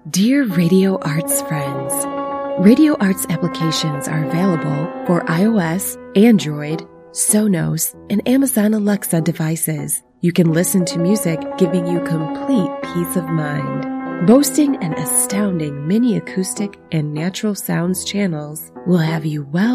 Dear Radio Arts friends, Radio Arts applications are available for iOS, Android, Sonos, and Amazon Alexa devices. You can listen to music, giving you complete peace of mind. Boasting an astounding mini acoustic and natural sounds channels will have you well